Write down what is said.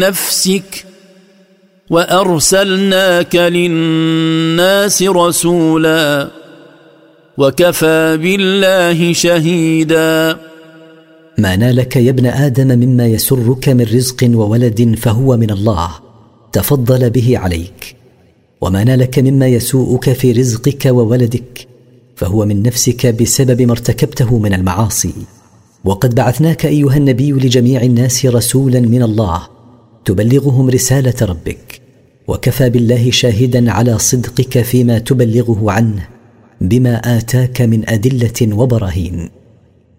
نفسك وأرسلناك للناس رسولا وكفى بالله شهيدا. ما نالك يا ابن آدم مما يسرك من رزق وولد فهو من الله تفضل به عليك، وما نالك مما يسوءك في رزقك وولدك فهو من نفسك بسبب ما ارتكبته من المعاصي. وقد بعثناك أيها النبي لجميع الناس رسولا من الله تبلغهم رسالة ربك، وكفى بالله شاهدا على صدقك فيما تبلغه عنه بما آتاك من أدلة وبراهين.